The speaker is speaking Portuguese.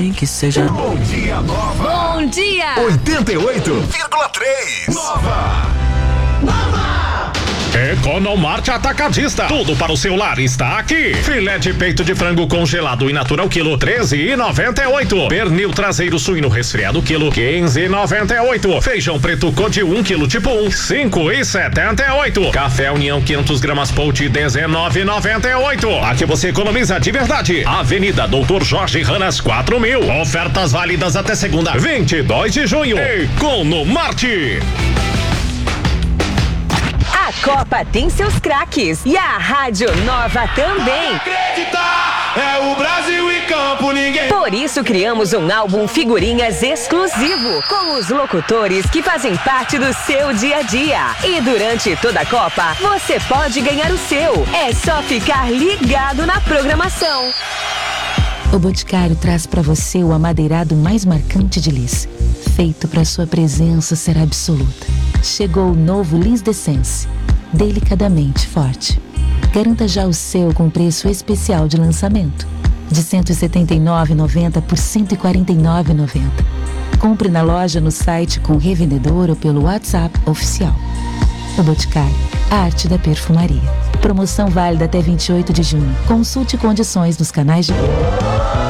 nem que seja. Bom dia, Nova. Bom dia! 88,3. Nova. Economarte Atacadista. Tudo para o seu lar está aqui. Filé de peito de frango congelado in natura quilo 13,98. Pernil traseiro suíno resfriado quilo 15,98. Feijão preto Code 1 quilo tipo 1 5,78. Café União 500 gramas Pout 19,98. Aqui você economiza de verdade. Avenida Doutor Jorge Ranas 4.000. Ofertas válidas até segunda 22 de junho. Economarte. A Copa tem seus craques e a Rádio Nova também. Acreditar é o Brasil em campo, ninguém. Por isso criamos um álbum figurinhas exclusivo com os locutores que fazem parte do seu dia a dia. E durante toda a Copa, você pode ganhar o seu. É só ficar ligado na programação. O Boticário traz para você o amadeirado mais marcante de Lis, feito para sua presença ser absoluta. Chegou o novo Lis D'Essence, delicadamente forte. Garanta já o seu com preço especial de lançamento, de R$ 179,90 por R$ 149,90. Compre na loja, no site com revendedor ou pelo WhatsApp oficial. O Boticário, a arte da perfumaria. Promoção válida até 28 de junho. Consulte condições nos canais de...